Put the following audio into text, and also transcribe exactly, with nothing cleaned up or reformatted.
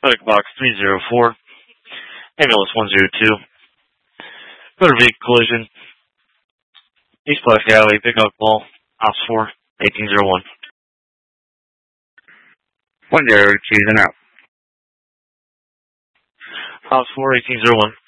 Medic box three zero four, ambulance one zero two, motor vehicle collision, East Pulaski Highway, pickup call, Ops four, eighteen zero one. one zero two, and out. Ops four, eighteen zero one.